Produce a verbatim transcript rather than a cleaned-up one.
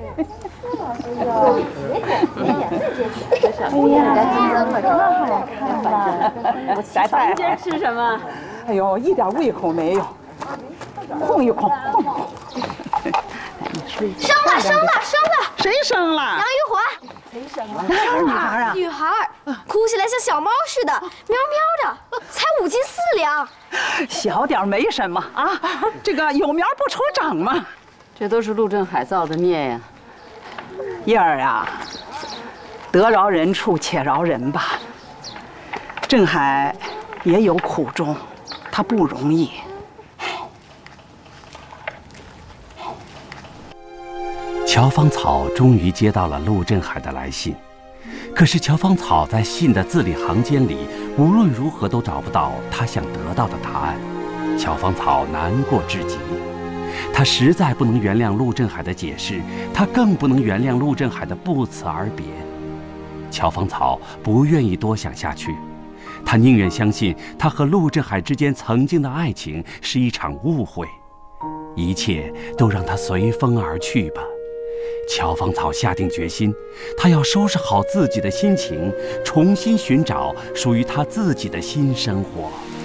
哎呀，这好看了！ 我小芳今儿吃什么？ 哎呦，一点胃口没有，空一空，空一空。 生了，生了，生了！ 谁生了？ 杨玉环。 谁生了？ 哪有女孩啊？ 女孩，哭起来像小猫似的，喵喵的，才五斤四两。 小点没什么啊，这个有苗不出长嘛。 这都是陆振海造的孽呀。 燕儿啊，得饶人处且饶人吧。振海也有苦衷，他不容易。 乔芳草终于接到了陆振海的来信，可是乔芳草在信的字里行间里，无论如何都找不到她想得到的答案。乔芳草难过至极，她实在不能原谅陆振海的解释，她更不能原谅陆振海的不辞而别。乔芳草不愿意多想下去，她宁愿相信她和陆振海之间曾经的爱情是一场误会，一切都让它随风而去吧。乔芳草下定决心，她要收拾好自己的心情，重新寻找属于她自己的新生活。